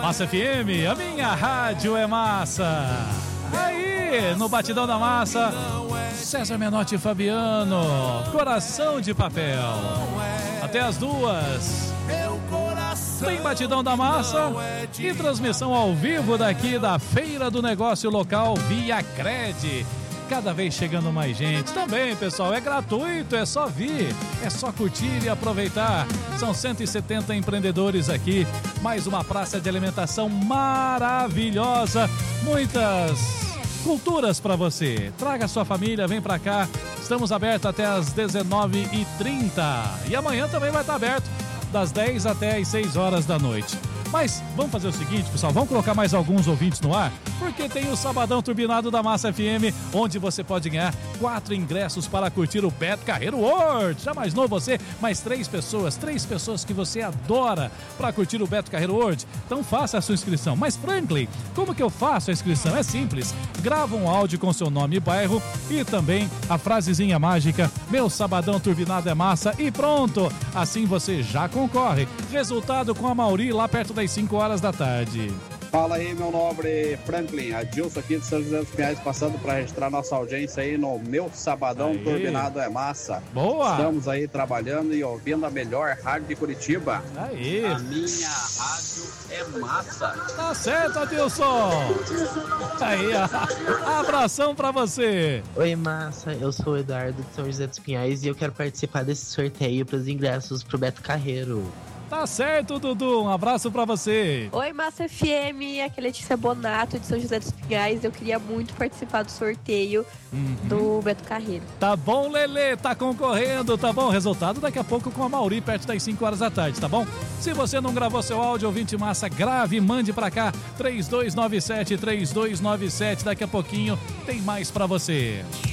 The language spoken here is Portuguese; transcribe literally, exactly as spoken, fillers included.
Massa F M, a minha rádio é massa. Aí, no Batidão da Massa, César Menotti e Fabiano, Coração de Papel. Até as duas. Tem Batidão da Massa e transmissão ao vivo daqui da Feira do Negócio Local via Cred. Cada vez chegando mais gente. Também, pessoal, é gratuito, é só vir, é só curtir e aproveitar. São cento e setenta empreendedores aqui, mais uma praça de alimentação maravilhosa, muitas culturas para você. Traga sua família, vem para cá. Estamos abertos até às dezenove e trinta e amanhã também vai estar aberto das dez até as seis horas da noite. Mas vamos fazer o seguinte, pessoal, vamos colocar mais alguns ouvintes no ar, porque tem o Sabadão Turbinado da Massa F M, onde você pode ganhar quatro ingressos para curtir o Beto Carreiro World. Já imaginou você? Mais três pessoas, três pessoas que você adora para curtir o Beto Carreiro World. Então faça a sua inscrição. Mas, Franklin, como que eu faço a inscrição? É simples. Grava um áudio com seu nome e bairro e também a frasezinha mágica, meu Sabadão Turbinado é massa, e pronto. Assim você já concorre. Resultado com a Mauri lá perto das cinco horas da tarde. Fala aí, meu nobre Franklin, Adilson aqui de São José dos Pinhais, passando para registrar nossa audiência aí no meu Sabadão aí. Turbinado é massa. Boa! Estamos aí trabalhando e ouvindo a melhor rádio de Curitiba. Aí. A minha rádio é massa. Tá certo, Adilson. Aí, ó. Abração pra você. Oi, massa, eu sou o Eduardo de São José dos Pinhais e eu quero participar desse sorteio para os ingressos pro Beto Carreiro. Tá certo, Dudu. Um abraço pra você. Oi, Massa F M. Aqui é Letícia Bonato, de São José dos Pinhais. Eu queria muito participar do sorteio uhum. do Beto Carreiro. Tá bom, Lelê. Tá concorrendo, tá bom? Resultado daqui a pouco com a Mauri, perto das cinco horas da tarde, tá bom? Se você não gravou seu áudio, ouvinte massa, grave e mande pra cá. três dois nove sete, três dois nove sete. Daqui a pouquinho tem mais pra você.